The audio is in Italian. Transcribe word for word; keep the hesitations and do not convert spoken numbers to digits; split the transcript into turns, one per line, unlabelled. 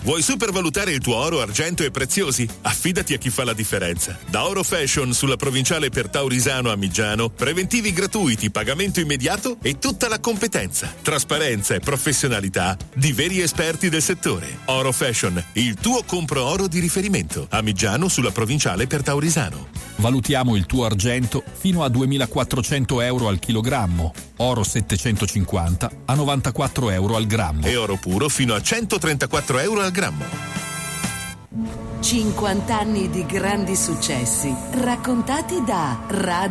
Vuoi supervalutare il tuo oro, argento e preziosi? Affidati a chi fa la differenza. Da Oro Fashion sulla provinciale per Taurisano a Miggiano, preventivi gratuiti, pagamento immediato e tutta la competenza, trasparenza e professionalità di veri esperti del settore. Oro Fashion, il tuo compro oro di riferimento. A Miggiano sulla provinciale per Taurisano.
Valutiamo il tuo argento fino a duemilaquattrocento euro al chilogrammo, oro settecentocinquanta a novantaquattro euro al grammo
e oro puro fino a centotrentaquattro euro al grammo.
cinquanta anni di grandi successi raccontati da Radio